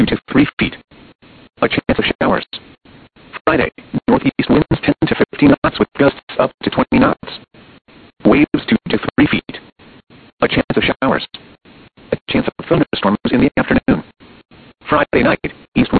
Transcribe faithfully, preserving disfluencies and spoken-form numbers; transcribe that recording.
two to three feet. A chance of showers. Friday, northeast winds ten to fifteen knots with gusts up to twenty knots. Waves two to three feet. A chance of showers. A chance of thunderstorms in the afternoon. Friday night, east